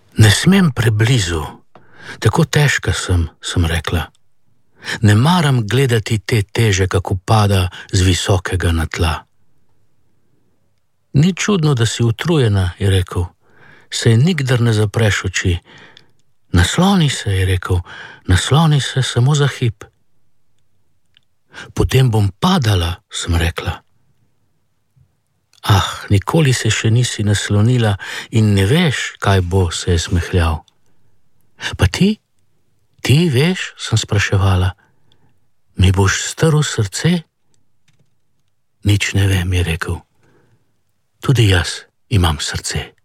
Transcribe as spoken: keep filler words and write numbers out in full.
Ne smem preblizu, tako težka sem, sem rekla. Ne maram gledati te teže, kako pada z visokega na tla. Ni čudno, da si utrujena, je rekel, saj nikdar ne zapreš oči. Nasloni se, je rekel, nasloni se samo za hip. Potem bom padala, sem rekla. Ah, nikoli se še nisi naslonila in ne veš, kaj bo, se je smehljal. Pa ti? Ti veš, sem spraševala. Mi boš strl srce? Nič ne vem, je rekel. Tudi jaz imam srce.